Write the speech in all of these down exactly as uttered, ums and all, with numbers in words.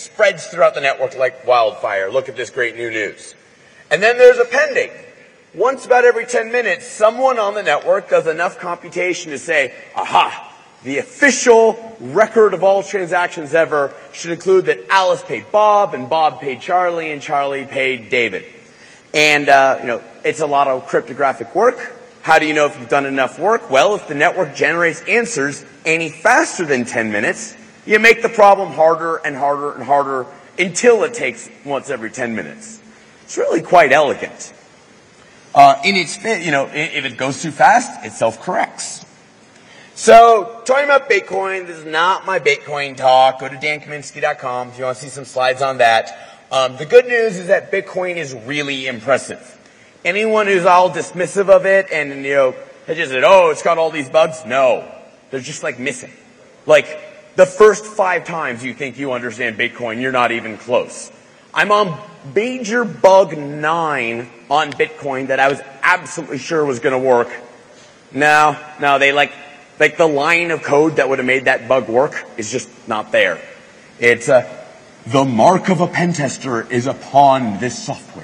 spreads throughout the network like wildfire. Look at this great new news. And then there's appending. Once about every ten minutes, someone on the network does enough computation to say, aha, the official record of all transactions ever should include that Alice paid Bob, and Bob paid Charlie, and Charlie paid David. And, uh, you know, it's a lot of cryptographic work. How do you know if you've done enough work? Well, if the network generates answers any faster than ten minutes, you make the problem harder and harder and harder until it takes once every ten minutes. It's really quite elegant. Uh, in its, you know, if it goes too fast, it self-corrects. So, talking about Bitcoin, this is not my Bitcoin talk. Go to dan kaminsky dot com if you want to see some slides on that. Um, the good news is that Bitcoin is really impressive. Anyone who's all dismissive of it and, you know, they just said, oh, it's got all these bugs. No. They're just like missing. Like, the first five times you think you understand Bitcoin, you're not even close. I'm on major bug nine on Bitcoin that I was absolutely sure was going to work. No, no, they like, like the line of code that would have made that bug work is just not there. It's uh, the mark of a pen tester is upon this software.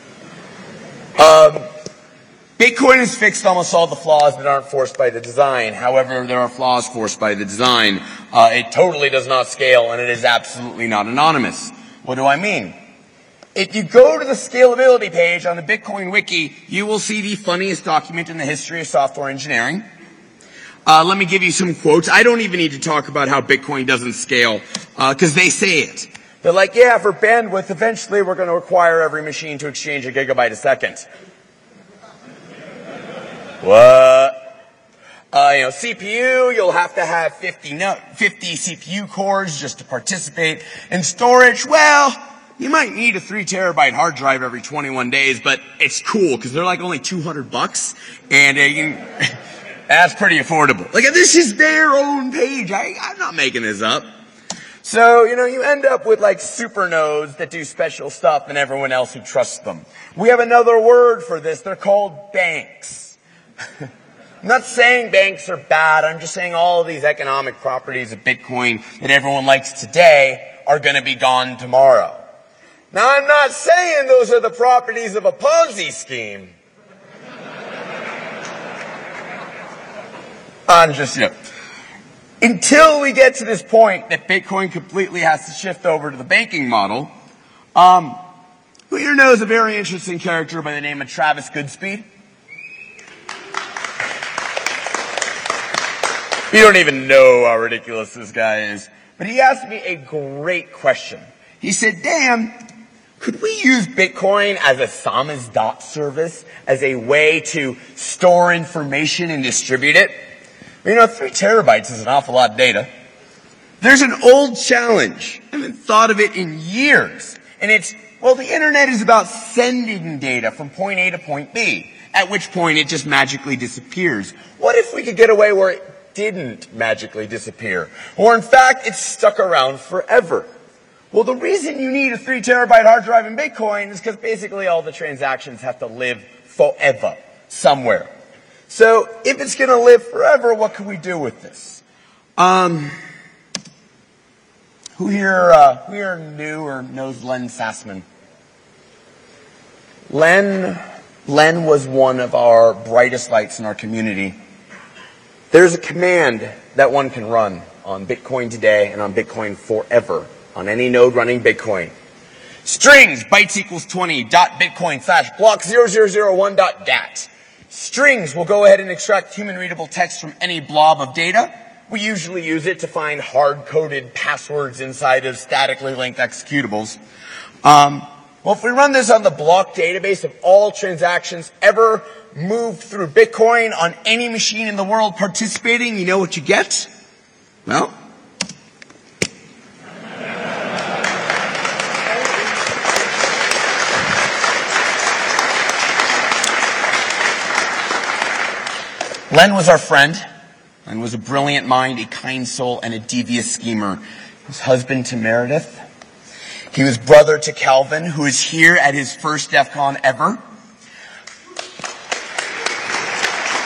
Um, Bitcoin has fixed almost all the flaws that aren't forced by the design. However, there are flaws forced by the design. Uh, it totally does not scale, and it is absolutely not anonymous. What do I mean? If you go to the scalability page on the Bitcoin wiki, you will see the funniest document in the history of software engineering. Uh, let me give you some quotes. I don't even need to talk about how Bitcoin doesn't scale, because uh, they say it. They're like, yeah, for bandwidth, eventually we're going to require every machine to exchange a gigabyte a second. What? Uh, you know, C P U, you'll have to have fifty, no, fifty C P U cores just to participate. In storage, well, you might need a three terabyte hard drive every twenty-one days, but it's cool because they're like only two hundred bucks, and uh, you can, that's pretty affordable. Like, this is their own page. I, I'm not making this up. So, you know, you end up with like super nodes that do special stuff than everyone else who trusts them. We have another word for this. They're called banks. I'm not saying banks are bad. I'm just saying all of these economic properties of Bitcoin that everyone likes today are going to be gone tomorrow. Now, I'm not saying those are the properties of a Ponzi scheme. I'm just, you know, until we get to this point that Bitcoin completely has to shift over to the banking model, um, who here knows a very interesting character by the name of Travis Goodspeed? You don't even know how ridiculous this guy is. But he asked me a great question. He said, Dan, could we use Bitcoin as a samizdat service, as a way to store information and distribute it? You know, three terabytes is an awful lot of data. There's an old challenge. I haven't thought of it in years. And it's, well, the internet is about sending data from point A to point B, at which point it just magically disappears. What if we could get away where it didn't magically disappear? Or in fact, it's stuck around forever. Well, the reason you need a three terabyte hard drive in Bitcoin is because basically all the transactions have to live forever somewhere. So if it's going to live forever, what can we do with this? Um, who here, uh, who here knew or knows Len Sassman? Len, Len was one of our brightest lights in our community. There's a command that one can run on Bitcoin today and on Bitcoin forever, on any node running Bitcoin. Strings, bytes equals twenty, dot Bitcoin slash block zero zero zero one dot dat. Strings will go ahead and extract human-readable text from any blob of data. We usually use it to find hard-coded passwords inside of statically linked executables. Um, well, if we run this on the block database of all transactions ever moved through Bitcoin on any machine in the world participating, you know what you get? Well, Len was our friend. Len was a brilliant mind, a kind soul, and a devious schemer. His husband to Meredith. He was brother to Calvin, who is here at his first DEF CON ever.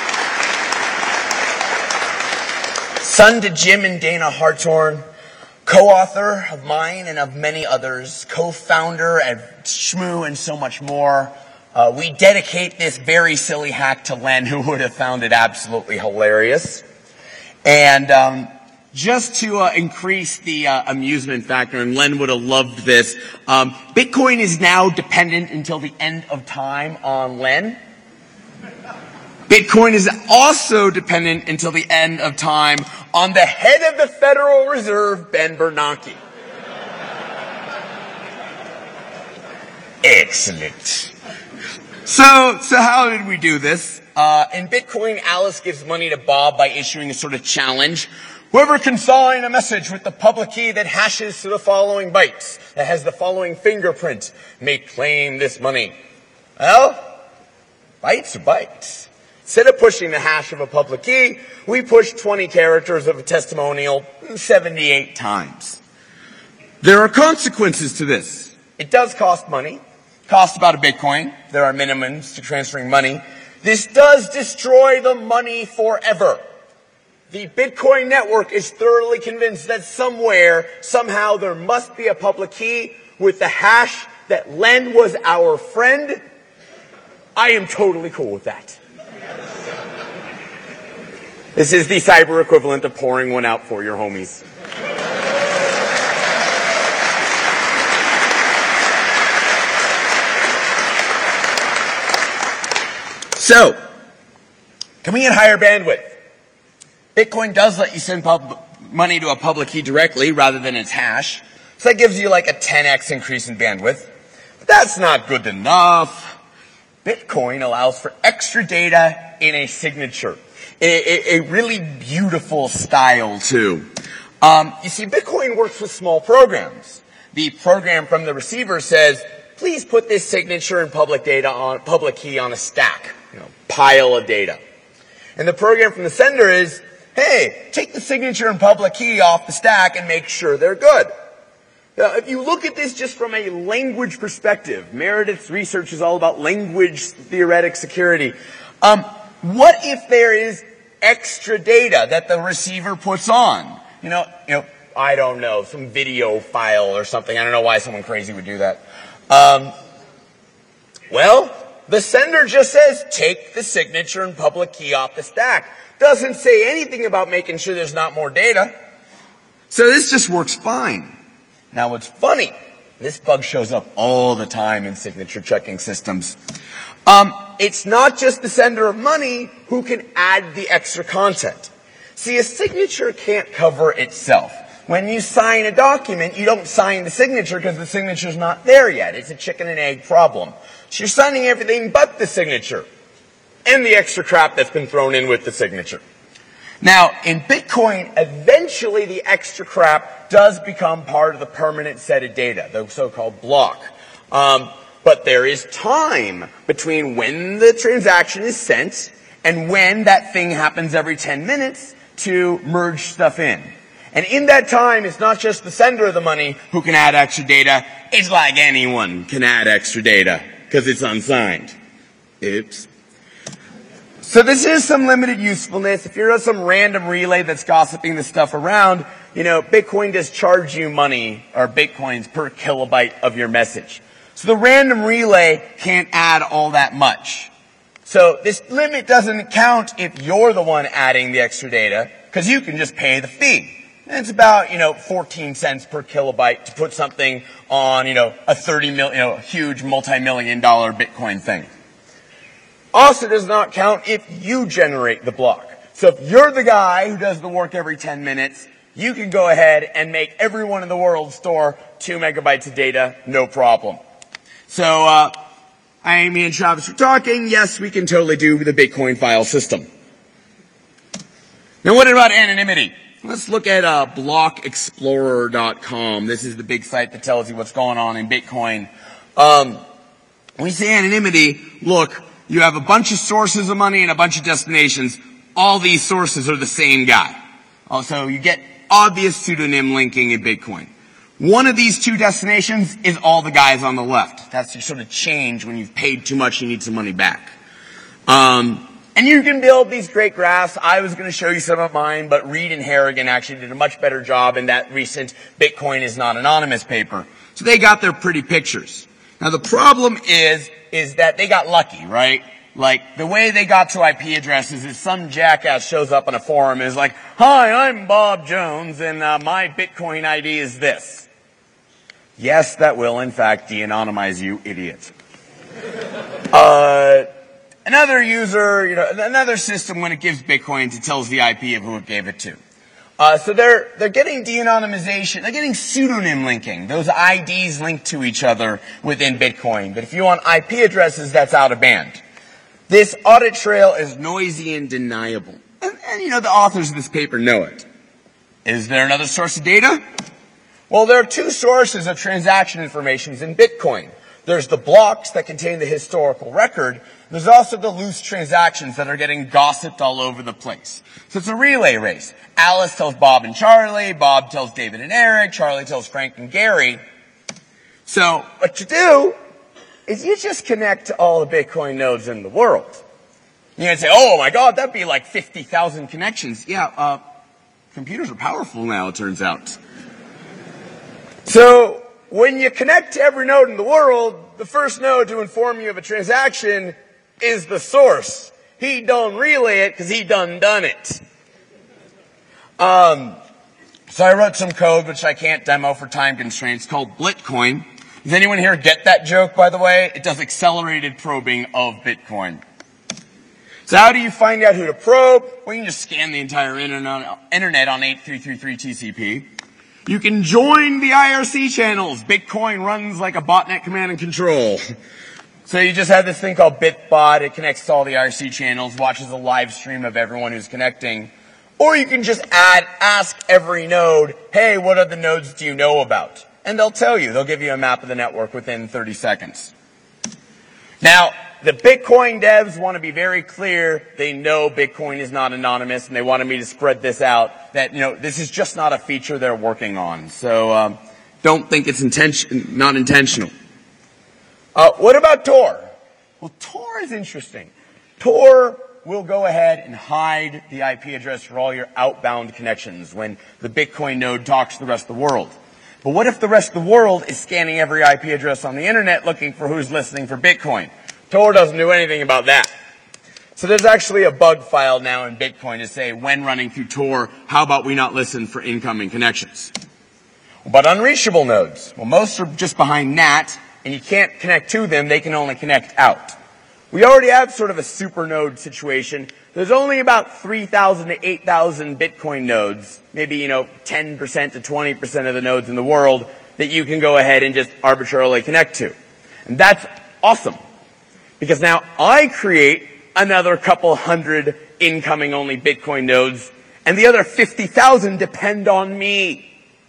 Son to Jim and Dana Hartshorn. co-author of mine and of many others, co-founder of Shmoo and so much more. Uh, we dedicate this very silly hack to Len, who would have found it absolutely hilarious. And um, just to uh, increase the uh, amusement factor, and Len would have loved this, um, Bitcoin is now dependent until the end of time on Len. Bitcoin is also dependent until the end of time on the head of the Federal Reserve, Ben Bernanke. Excellent. So, so how did we do this? Uh, in Bitcoin, Alice gives money to Bob by issuing a sort of challenge. Whoever can sign a message with the public key that hashes to the following bytes, that has the following fingerprint, may claim this money. Well, bytes are bytes. Instead of pushing the hash of a public key, we push twenty characters of a testimonial seventy-eight times. There are consequences to this. It does cost money. Cost about a Bitcoin. There are minimums to transferring money. This does destroy the money forever. The Bitcoin network is thoroughly convinced that somewhere, somehow, there must be a public key with the hash that Len was our friend. I am totally cool with that. This is the cyber equivalent of pouring one out for your homies. So, can we get higher bandwidth? Bitcoin does let you send pub- money to a public key directly rather than its hash. So that gives you like a ten x increase in bandwidth. But that's not good enough. Bitcoin allows for extra data in a signature. A, a, a really beautiful style too. Um, you see, Bitcoin works with small programs. The program from the receiver says, please put this signature and public data on, public key on a stack. You know, pile of data. And the program from the sender is, hey, take the signature and public key off the stack and make sure they're good. Now, if you look at this just from a language perspective, Meredith's research is all about language theoretic security. Um, what if there is extra data that the receiver puts on? You know, you know, I don't know, some video file or something. I don't know why someone crazy would do that. Um, well, the sender just says, take the signature and public key off the stack. Doesn't say anything about making sure there's not more data. So this just works fine. Now what's funny, this bug shows up all the time in signature checking systems. Um, it's not just the sender of money who can add the extra content. See, a signature can't cover itself. When you sign a document, you don't sign the signature because the signature's not there yet. It's a chicken and egg problem. So you're signing everything but the signature and the extra crap that's been thrown in with the signature. Now, in Bitcoin, eventually the extra crap does become part of the permanent set of data, the so-called block. Um, but there is time between when the transaction is sent and when that thing happens every ten minutes to merge stuff in. And in that time, it's not just the sender of the money who can add extra data. It's like anyone can add extra data because it's unsigned. Oops. So this is some limited usefulness. If you're some random relay that's gossiping this stuff around, you know, Bitcoin does charge you money or Bitcoins per kilobyte of your message. So the random relay can't add all that much. So this limit doesn't count if you're the one adding the extra data because you can just pay the fee. And it's about, you know, fourteen cents per kilobyte to put something on, you know, a thirty million, you know, huge multi-million dollar Bitcoin thing. Also does not count if you generate the block. So if you're the guy who does the work every ten minutes, you can go ahead and make everyone in the world store two megabytes of data, no problem. So, uh, Amy and Travis were talking. Yes, we can totally do the Bitcoin file system. Now what about anonymity? Let's look at uh, block explorer dot com. This is the big site that tells you what's going on in Bitcoin. Um, when we say anonymity, look, you have a bunch of sources of money and a bunch of destinations. All these sources are the same guy. Also, you get obvious pseudonym linking in Bitcoin. One of these two destinations is all the guys on the left. That's your sort of change when you've paid too much, you need some money back. Um, And you can build these great graphs. I was going to show you some of mine, but Reed and Harrigan actually did a much better job in that recent Bitcoin is not anonymous paper. So they got their pretty pictures. Now the problem is, is that they got lucky, right? Like, the way they got to I P addresses is some jackass shows up on a forum and is like, hi, I'm Bob Jones, and uh, my Bitcoin I D is this. Yes, that will, in fact, de-anonymize you, idiot. Uh, another user, you know, another system, when it gives Bitcoins, it tells the I P of who it gave it to. Uh, so they're, they're getting de-anonymization, they're getting pseudonym linking. Those I Ds link to each other within Bitcoin. But if you want I P addresses, that's out of band. This audit trail is noisy and deniable. And, and, you know, the authors of this paper know it. Is there another source of data? Well, there are two sources of transaction information in Bitcoin. There's the blocks that contain the historical record. There's also the loose transactions that are getting gossiped all over the place. So it's a relay race. Alice tells Bob and Charlie, Bob tells David and Eric, Charlie tells Frank and Gary. So what you do is you just connect to all the Bitcoin nodes in the world. You're going to say, oh my God, that'd be like fifty thousand connections. Yeah, uh, computers are powerful now, it turns out. So when you connect to every node in the world, the first node to inform you of a transaction is the source. He done relay it because he done done it. Um, so I wrote some code which I can't demo for time constraints called Blitcoin. Does anyone here get that joke, by the way? It does accelerated probing of Bitcoin. So how do you find out who to probe? Well, you can just scan the entire internet on eight three three three T C P. You can join the I R C channels. Bitcoin runs like a botnet command and control. So you just have this thing called BitBot. It connects to all the I R C channels, watches a live stream of everyone who's connecting. Or you can just add, ask every node, hey, what other nodes do you know about? And they'll tell you. They'll give you a map of the network within thirty seconds. Now, the Bitcoin devs want to be very clear. They know Bitcoin is not anonymous, and they wanted me to spread this out, that, you know, this is just not a feature they're working on. So um, don't think it's intention, not intentional. Uh, what about Tor? Well, Tor is interesting. Tor will go ahead and hide the I P address for all your outbound connections when the Bitcoin node talks to the rest of the world. But what if the rest of the world is scanning every I P address on the internet looking for who's listening for Bitcoin? Tor doesn't do anything about that. So there's actually a bug file now in Bitcoin to say, when running through Tor, how about we not listen for incoming connections? But unreachable nodes, well, most are just behind N A T, and you can't connect to them, they can only connect out. We already have sort of a super node situation. There's only about three thousand to eight thousand Bitcoin nodes, maybe, you know, ten percent to twenty percent of the nodes in the world that you can go ahead and just arbitrarily connect to. And that's awesome. Because now I create another couple hundred incoming only Bitcoin nodes, and the other fifty thousand depend on me.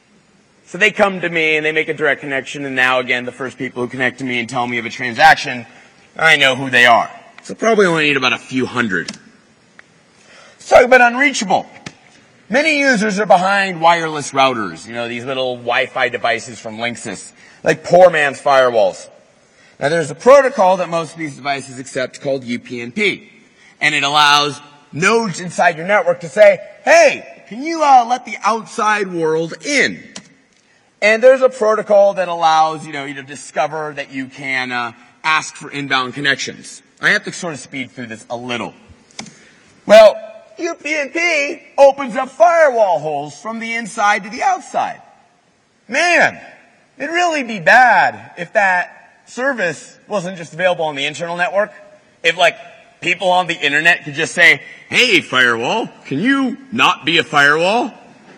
So they come to me and they make a direct connection, and now again, the first people who connect to me and tell me of a transaction, I know who they are. So probably only need about a few hundred. Let's talk about unreachable. Many users are behind wireless routers, you know, these little Wi-Fi devices from Linksys, like poor man's firewalls. Now there's a protocol that most of these devices accept called U P n P. And it allows nodes inside your network to say, hey, can you uh, let the outside world in? And there's a protocol that allows, you know, you to discover that you can uh, ask for inbound connections. I have to sort of speed through this a little. Well, U P n P opens up firewall holes from the inside to the outside. Man, it'd really be bad if that service wasn't just available on the internal network. If, like, people on the internet could just say, hey, firewall, can you not be a firewall?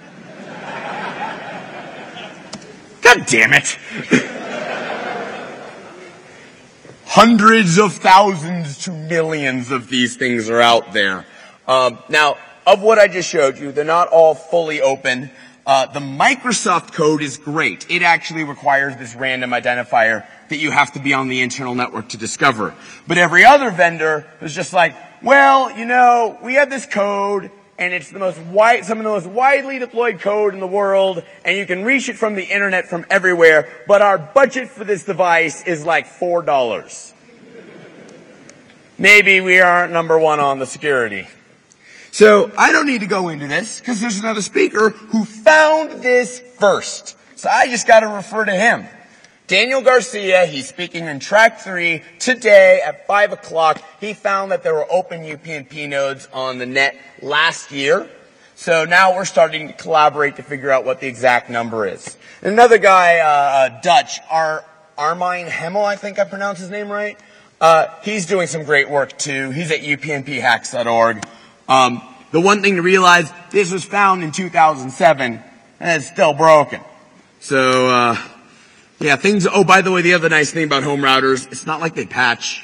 God damn it. Hundreds of thousands to millions of these things are out there. Um, now, of what I just showed you, they're not all fully open. Uh, the Microsoft code is great. It actually requires this random identifier that you have to be on the internal network to discover. But every other vendor is just like, well, you know, we have this code, and it's the most wide, some of the most widely deployed code in the world, and you can reach it from the internet from everywhere, but our budget for this device is like four dollars. maybe we aren't number one on the security. So I don't need to go into this because there's another speaker who found this first. So I just got to refer to him. Daniel Garcia, he's speaking in track three today at five o'clock. He found that there were open U P n P nodes on the net last year. So now we're starting to collaborate to figure out what the exact number is. Another guy, uh, Dutch, Ar- Armine Hemmel, I think I pronounced his name right. Uh, he's doing some great work too. He's at U P n P hacks dot org. Um, the one thing to realize, this was found in two thousand seven and it's still broken. So, uh, yeah, things, oh, by the way, the other nice thing about home routers, it's not like they patch.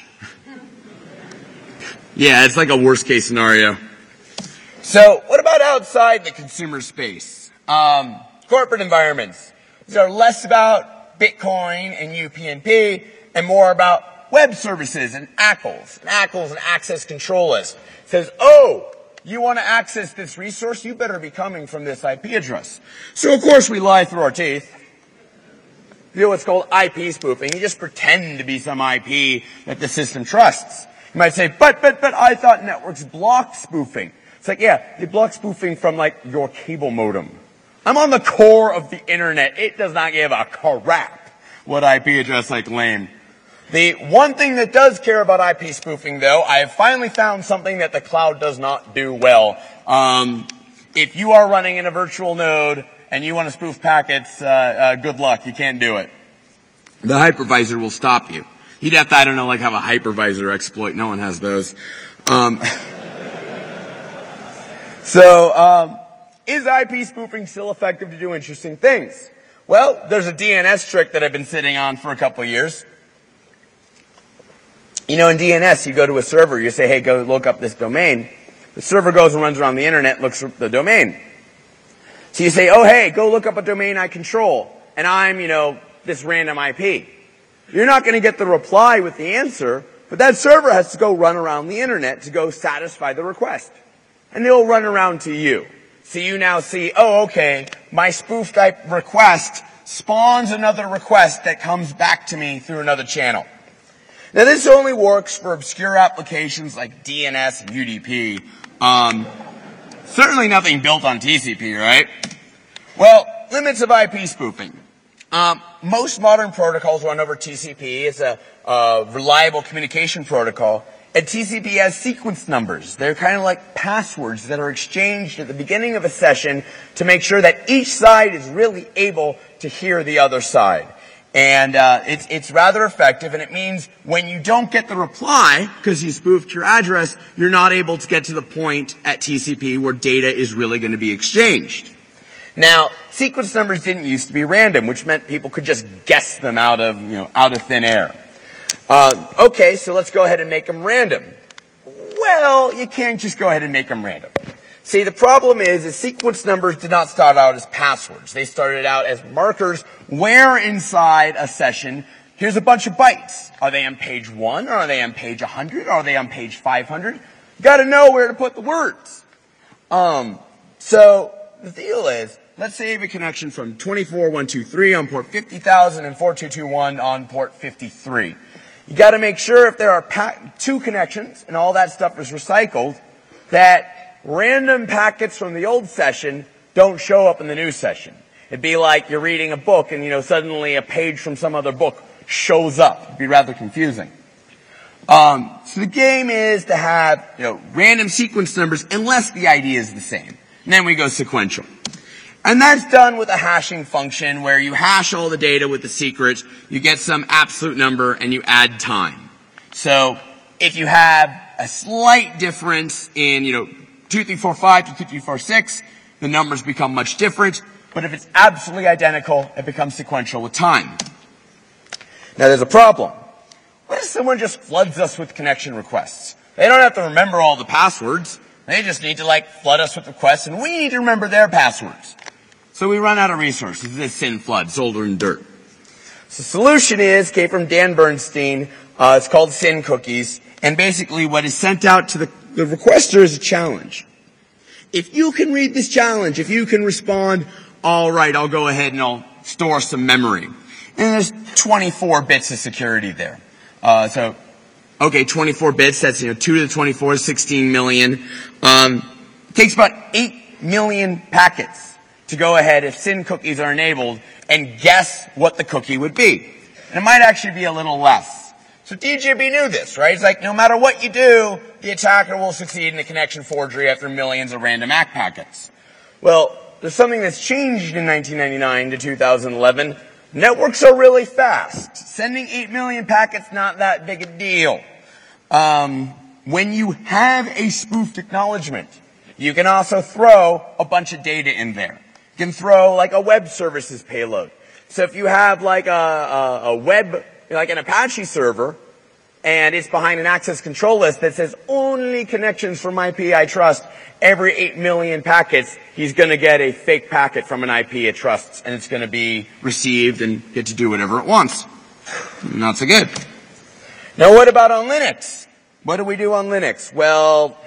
Yeah, it's like a worst case scenario. So, what about outside the consumer space? Um, corporate environments. These are less about Bitcoin and U P n P and more about web services and A C Ls. And A C Ls and access control list. It says, oh, you want to access this resource? You better be coming from this I P address. So, of course, we lie through our teeth. You do what's called I P spoofing. You just pretend to be some I P that the system trusts. You might say, but, but, but I thought networks block spoofing. It's like, yeah, they block spoofing from like your cable modem. I'm on the core of the internet. It does not give a crap what I P address I claim. The one thing that does care about I P spoofing, though, I have finally found something that the cloud does not do well. Um, if you are running in a virtual node and you want to spoof packets, uh, uh, good luck. You can't do it. The hypervisor will stop you. You'd have to, I don't know, like have a hypervisor exploit. No one has those. Um, so, um, is I P spoofing still effective to do interesting things? Well, there's a D N S trick that I've been sitting on for a couple of years. You know, in D N S, you go to a server, you say, hey, go look up this domain. The server goes and runs around the internet and looks up the domain. So you say, oh, hey, go look up a domain I control, and I'm, you know, this random I P. You're not going to get the reply with the answer, but that server has to go run around the internet to go satisfy the request. And they'll run around to you. So you now see, oh, okay, my spoof type request spawns another request that comes back to me through another channel. Now, this only works for obscure applications like D N S and U D P. Um, certainly nothing built on T C P, right? Well, limits of I P spoofing. Um, most modern protocols run over T C P. It's a, a reliable communication protocol. And T C P has sequence numbers. They're kind of like passwords that are exchanged at the beginning of a session to make sure that each side is really able to hear the other side. And uh, it's, it's rather effective, and it means when you don't get the reply, because you spoofed your address, you're not able to get to the point at T C P where data is really going to be exchanged. Now, sequence numbers didn't used to be random, which meant people could just guess them out of, you know, out of thin air. Uh, okay, so let's go ahead and make them random. Well, you can't just go ahead and make them random. See, the problem is, is sequence numbers did not start out as passwords. They started out as markers where inside a session, here's a bunch of bytes. Are they on page one? Or are they on page one hundred? Or are they on page five hundred? You gotta know where to put the words. Um, so, the deal is, let's say you have a connection from twenty-four one two three on port fifty thousand and four two two one on port fifty-three. You gotta make sure if there are pa- two connections and all that stuff is recycled, that random packets from the old session don't show up in the new session. It'd be like you're reading a book and, you know, suddenly a page from some other book shows up. It'd be rather confusing. Um, so the game is to have, you know, random sequence numbers unless the I D is the same. And then we go sequential. And that's done with a hashing function where you hash all the data with the secret, you get some absolute number, and you add time. So if you have a slight difference in, you know, two three four five to two three four six, the numbers become much different. But if it's absolutely identical, it becomes sequential with time. Now there's a problem. What if someone just floods us with connection requests? They don't have to remember all the passwords. They just need to like flood us with requests, and we need to remember their passwords. So we run out of resources. This SYN flood, solder and dirt. So the solution is, came from Dan Bernstein. Uh, it's called SYN cookies. And basically what is sent out to the, the requester is a challenge. If you can read this challenge, if you can respond, all right, I'll go ahead and I'll store some memory. And there's twenty-four bits of security there. Uh, so Okay, twenty-four bits, that's, you know, two to the twenty-four is sixteen million. Um, it takes about eight million packets to go ahead if S Y N cookies are enabled and guess what the cookie would be. And it might actually be a little less. So D J B knew this, right? It's like, no matter what you do, the attacker will succeed in the connection forgery after millions of random A C K packets. Well, there's something that's changed in nineteen ninety-nine to two thousand eleven. Networks are really fast. Sending eight million packets, not that big a deal. Um, when you have a spoofed acknowledgement, you can also throw a bunch of data in there. You can throw like a web services payload. So if you have like a, a, a web, like an Apache server, and it's behind an access control list that says only connections from I P I trust, every eight million packets, he's going to get a fake packet from an I P it trusts, and it's going to be received and get to do whatever it wants. Not so good. Now what about on Linux? What do we do on Linux? Well,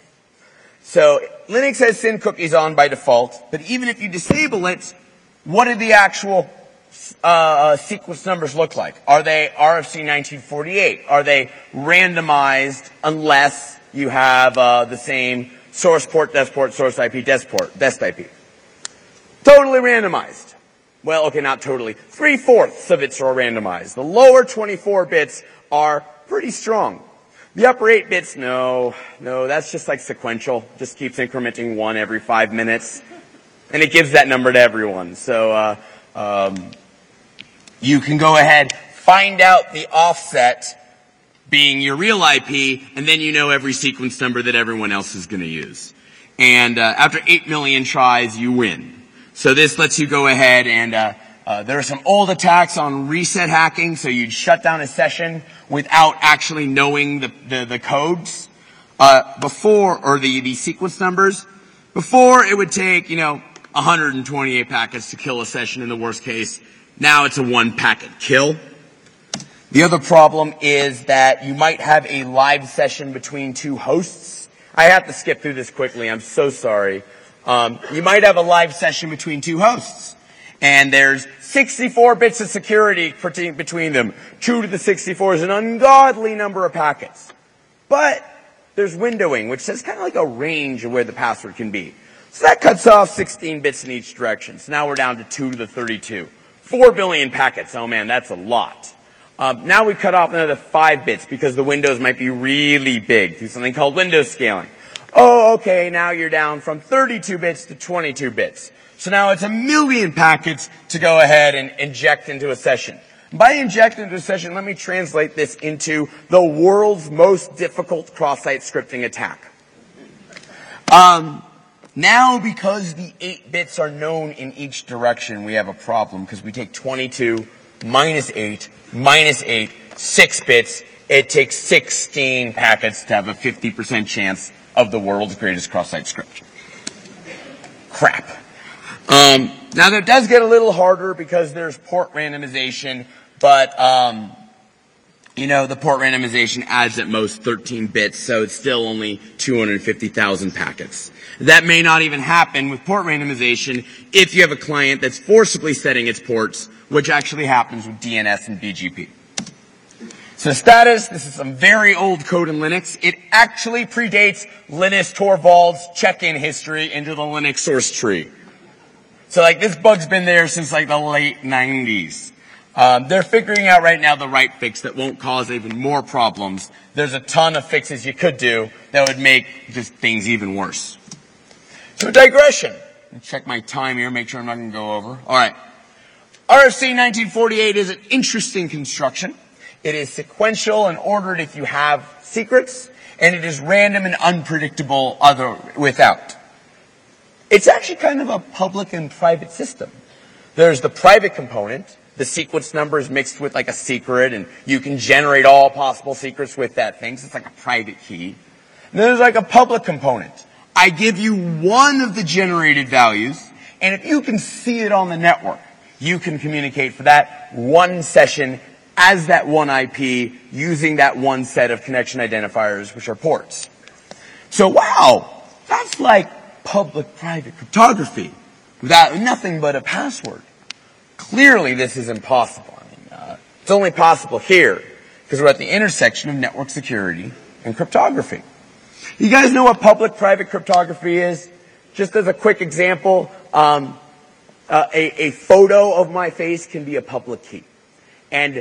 so Linux has S Y N cookies on by default, but even if you disable it, what do the actual uh, sequence numbers look like? Are they R F C nineteen forty-eight? Are they randomized unless you have uh, the same source port, desk port, source I P, desk port, desk I P? Totally randomized. Well, okay, not totally. Three-fourths of it are randomized. The lower twenty-four bits are pretty strong. The upper eight bits, no, no, that's just like sequential. Just keeps incrementing one every five minutes. And it gives that number to everyone. So, uh, um, you can go ahead, find out the offset being your real I P, and then you know every sequence number that everyone else is going to use. And, uh, after eight million tries, you win. So this lets you go ahead and, uh, Uh, there are some old attacks on reset hacking, so you'd shut down a session without actually knowing the, the, the codes, uh, before, or the, the sequence numbers. Before, it would take, you know, one hundred twenty-eight packets to kill a session in the worst case. Now it's a one packet kill. The other problem is that you might have a live session between two hosts. I have to skip through this quickly, I'm so sorry. Um, you might have a live session between two hosts. And there's sixty-four bits of security between them. two to the sixty-four is an ungodly number of packets. But there's windowing, which says kind of like a range of where the password can be. So that cuts off sixteen bits in each direction. So now we're down to two to the thirty-two. four billion packets. Oh man, that's a lot. Um, now we cut off another five bits because the windows might be really big through something called window scaling. Oh, okay, now you're down from thirty-two bits to twenty-two bits. So now it's a million packets to go ahead and inject into a session. By inject into a session, let me translate this into the world's most difficult cross-site scripting attack. Um, now, because the eight bits are known in each direction, we have a problem because we take twenty-two minus eight minus eight, six bits. It takes sixteen packets to have a fifty percent chance of the world's greatest cross-site script. Crap. Um, now that does get a little harder because there's port randomization, but, um, you know, the port randomization adds at most thirteen bits, so it's still only two hundred fifty thousand packets. That may not even happen with port randomization if you have a client that's forcibly setting its ports, which actually happens with D N S and B G P. So status, this is some very old code in Linux. It actually predates Linus Torvalds' check-in history into the Linux source tree. So like this bug's been there since like the late nineties. Um, they're figuring out right now the right fix that won't cause even more problems. There's a ton of fixes you could do that would make just things even worse. So digression. Let's check my time here, make sure I'm not going to go over. All right. R F C nineteen forty-eight is an interesting construction. It is sequential and ordered if you have secrets, and it is random and unpredictable other without. It's actually kind of a public and private system. There's the private component. The sequence number is mixed with like a secret, and you can generate all possible secrets with that thing. So it's like a private key. And then there's like a public component. I give you one of the generated values, and if you can see it on the network, you can communicate for that one session as that one I P using that one set of connection identifiers, which are ports. So wow, that's like public-private cryptography without nothing but a password. Clearly, this is impossible. I mean, uh, it's only possible here. because we're at the intersection of network security and cryptography. You guys know what public-private cryptography is? Just as a quick example, um, uh, a, a photo of my face can be a public key. And